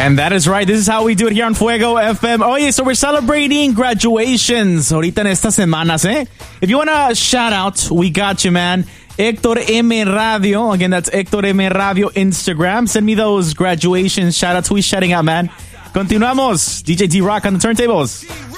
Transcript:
And that is right. This is how we do it here on Fuego FM. Oh, yeah, so we're celebrating graduations ahorita en estas semanas, eh? If you want to shout out, we got you, man. Hector M. Radio. Again, that's Hector M. Radio Instagram. Send me those graduation shout outs. We shouting out, man. Continuamos. DJ D-Rock on the turntables.